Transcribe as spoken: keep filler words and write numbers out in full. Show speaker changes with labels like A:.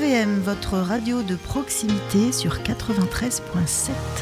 A: V M, votre radio de proximité sur quatre-vingt-treize virgule sept.